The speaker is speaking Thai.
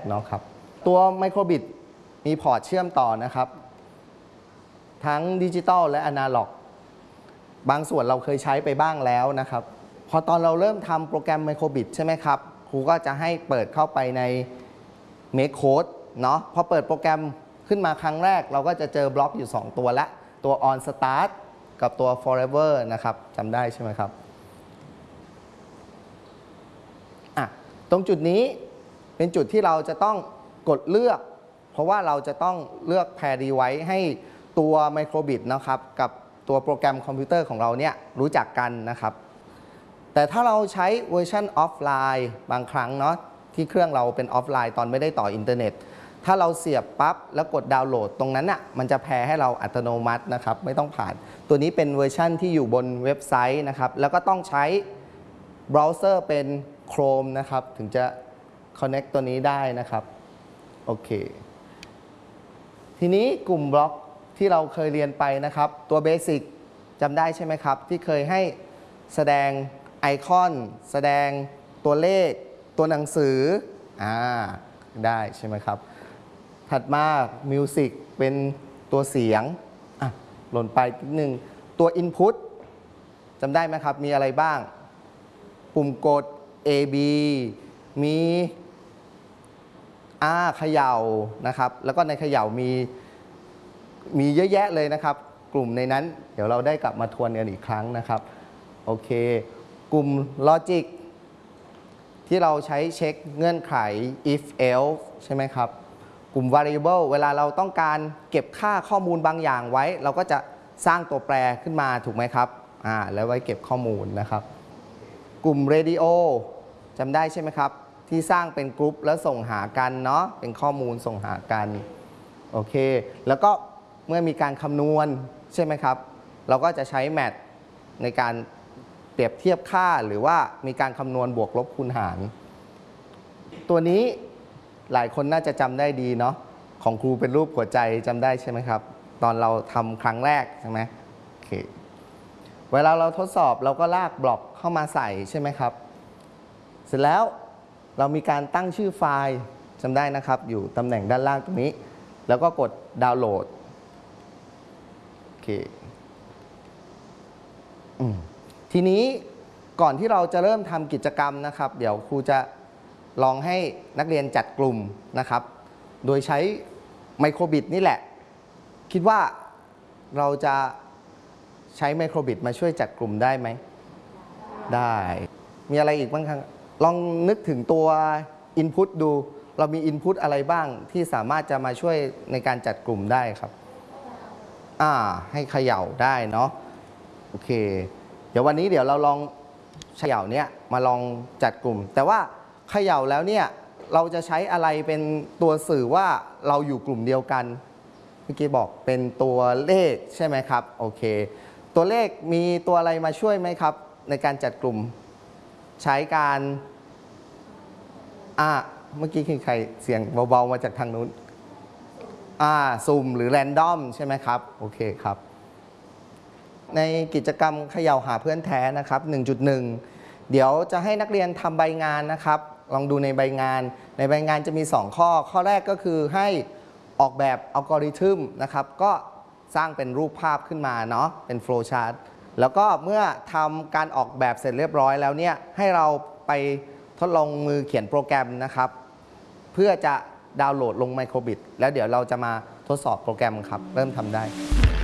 เนาะครับตัวไมโครบิตมีพอร์ตเชื่อมต่อนะครับทั้งดิจิตอลและอนาล็อกบางส่วนเราเคยใช้ไปบ้างแล้วนะครับพอตอนเราเริ่มทำโปรแกรมไมโครบิตใช่ไหมครับครูก็จะให้เปิดเข้าไปใน Make Code เนาะพอเปิดโปรแกรมขึ้นมาครั้งแรกเราก็จะเจอบล็อกอยู่2ตัวละตัว on start กับตัว forever นะครับจำได้ใช่ไหมครับตรงจุดนี้เป็นจุดที่เราจะต้องกดเลือกเพราะว่าเราจะต้องเลือก pair device ให้ตัวไมโครบิตนะครับกับตัวโปรแกรมคอมพิวเตอร์ของเราเนี่ยรู้จักกันนะครับแต่ถ้าเราใช้เวอร์ชันออฟไลน์บางครั้งเนาะที่เครื่องเราเป็นออฟไลน์ตอนไม่ได้ต่ออินเทอร์เน็ตถ้าเราเสียบปั๊บแล้วกดดาวน์โหลดตรงนั้นน่ะมันจะแพร์ให้เราอัตโนมัตินะครับไม่ต้องผ่านตัวนี้เป็นเวอร์ชันที่อยู่บนเว็บไซต์นะครับแล้วก็ต้องใช้เบราว์เซอร์เป็น Chrome นะครับถึงจะ connect ตัวนี้ได้นะครับโอเคทีนี้กลุ่มบล็อกที่เราเคยเรียนไปนะครับตัวเบสิกจำได้ใช่ไหมครับที่เคยให้แสดงไอคอนแสดงตัวเลขตัวหนังสือได้ใช่ไหมครับถัดมามิวสิกเป็นตัวเสียงหล่นไปนิดนึงตัว Input จำได้ไหมครับมีอะไรบ้างปุ่มกด A B มีเขย่านะครับแล้วก็ในเขย่ามีเยอะแยะเลยนะครับกลุ่มในนั้นเดี๋ยวเราได้กลับมาทวนกันอีกครั้งนะครับโอเคกลุ่ม Logic ที่เราใช้เช็คเงื่อนไข if else ใช่ไหมครับกลุ่ม variable เวลาเราต้องการเก็บค่าข้อมูลบางอย่างไว้เราก็จะสร้างตัวแปรขึ้นมาถูกไหมครับแล้วไว้เก็บข้อมูลนะครับกลุ่ม radio จำได้ใช่ไหมครับที่สร้างเป็นกรุ๊ปแล้วส่งหากันเนาะเป็นข้อมูลส่งหากันโอเคแล้วก็เมื่อมีการคำนวณใช่ไหมครับเราก็จะใช้แมทในการเปรียบเทียบค่าหรือว่ามีการคำนวณบวกลบคูณหารตัวนี้หลายคนน่าจะจำได้ดีเนาะของครูเป็นรูปหัวใจจำได้ใช่ไหมครับตอนเราทำครั้งแรกใช่ไหมโอเคเวลาเราทดสอบเราก็ลากบล็อกเข้ามาใส่ใช่ไหมครับเสร็จแล้วเรามีการตั้งชื่อไฟล์จำได้นะครับอยู่ตำแหน่งด้านล่างตรงนี้แล้วก็กดดาวน์โหลดโอเคทีนี้ก่อนที่เราจะเริ่มทำกิจกรรมนะครับเดี๋ยวครูจะลองให้นักเรียนจัดกลุ่มนะครับโดยใช้ไมโครบิตนี่แหละคิดว่าเราจะใช้ไมโครบิตมาช่วยจัดกลุ่มได้ไหมได้มีอะไรอีกบ้างครับลองนึกถึงตัว Input ดูเรามี Input อะไรบ้างที่สามารถจะมาช่วยในการจัดกลุ่มได้ครับให้เขย่าได้เนาะโอเคเดี๋ยววันนี้เดี๋ยวเราลองเขย่าเนี้ยมาลองจัดกลุ่มแต่ว่าเขย่าแล้วเนี่ยเราจะใช้อะไรเป็นตัวสื่อว่าเราอยู่กลุ่มเดียวกันเมื่อกี้บอกเป็นตัวเลขใช่ไหมครับโอเคตัวเลขมีตัวอะไรมาช่วยไหมครับในการจัดกลุ่มใช้การเมื่อกี้คือใครเสียงเบาๆมาจากทางนู้นซุ่มหรือแรนดอมใช่ไหมครับโอเคครับในกิจกรรมเขย่าหาเพื่อนแท้นะครับ 1.1 เดี๋ยวจะให้นักเรียนทำใบงานนะครับลองดูในใบงานจะมี2ข้อแรกก็คือให้ออกแบบอัลกอริทึมนะครับก็สร้างเป็นรูปภาพขึ้นมาเนาะเป็นโฟลว์ชาร์ตแล้วก็เมื่อทำการออกแบบเสร็จเรียบร้อยแล้วเนี่ยให้เราไปทดลองมือเขียนโปรแกรมนะครับเพื่อจะดาวน์โหลดลงไมโครบิตแล้วเดี๋ยวเราจะมาทดสอบโปรแกรมครับเริ่มทำได้